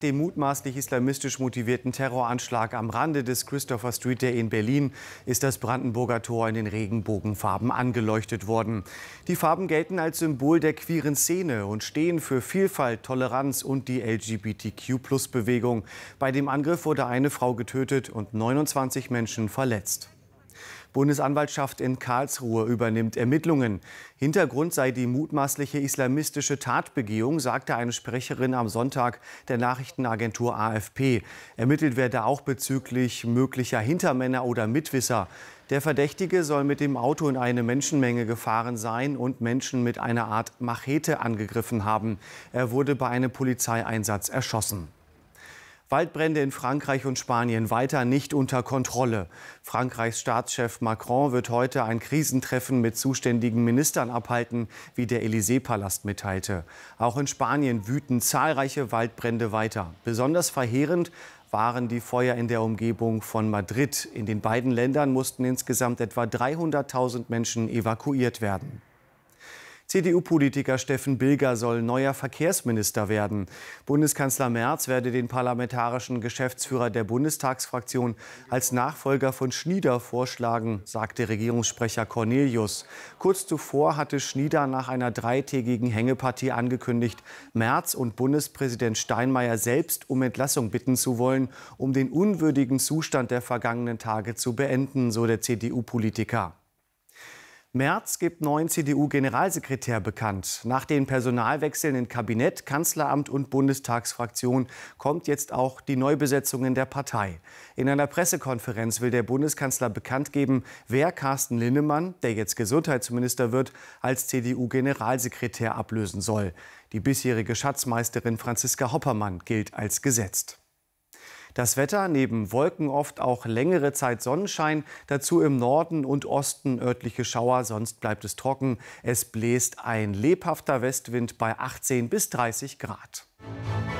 Dem mutmaßlich islamistisch motivierten Terroranschlag am Rande des Christopher Street Day in Berlin ist das Brandenburger Tor in den Regenbogenfarben angeleuchtet worden. Die Farben gelten als Symbol der queeren Szene und stehen für Vielfalt, Toleranz und die LGBTQ+-Bewegung. Bei dem Angriff wurde eine Frau getötet und 29 Menschen verletzt. Bundesanwaltschaft in Karlsruhe übernimmt Ermittlungen. Hintergrund sei die mutmaßliche islamistische Tatbegehung, sagte eine Sprecherin am Sonntag der Nachrichtenagentur AFP. Ermittelt werde auch bezüglich möglicher Hintermänner oder Mitwisser. Der Verdächtige soll mit dem Auto in eine Menschenmenge gefahren sein und Menschen mit einer Art Machete angegriffen haben. Er wurde bei einem Polizeieinsatz erschossen. Waldbrände in Frankreich und Spanien weiter nicht unter Kontrolle. Frankreichs Staatschef Macron wird heute ein Krisentreffen mit zuständigen Ministern abhalten, wie der Élysée-Palast mitteilte. Auch in Spanien wüten zahlreiche Waldbrände weiter. Besonders verheerend waren die Feuer in der Umgebung von Madrid. In den beiden Ländern mussten insgesamt etwa 300.000 Menschen evakuiert werden. CDU-Politiker Steffen Bilger soll neuer Verkehrsminister werden. Bundeskanzler Merz werde den parlamentarischen Geschäftsführer der Bundestagsfraktion als Nachfolger von Schnieder vorschlagen, sagte Regierungssprecher Cornelius. Kurz zuvor hatte Schnieder nach einer dreitägigen Hängepartie angekündigt, Merz und Bundespräsident Steinmeier selbst um Entlassung bitten zu wollen, um den unwürdigen Zustand der vergangenen Tage zu beenden, so der CDU-Politiker. Merz gibt neuen CDU-Generalsekretär bekannt. Nach den Personalwechseln in Kabinett, Kanzleramt und Bundestagsfraktion kommt jetzt auch die Neubesetzung in der Partei. In einer Pressekonferenz will der Bundeskanzler bekannt geben, wer Carsten Linnemann, der jetzt Gesundheitsminister wird, als CDU-Generalsekretär ablösen soll. Die bisherige Schatzmeisterin Franziska Hoppermann gilt als gesetzt. Das Wetter, neben Wolken oft auch längere Zeit Sonnenschein, dazu im Norden und Osten örtliche Schauer, sonst bleibt es trocken. Es bläst ein lebhafter Westwind bei 18 bis 30 Grad.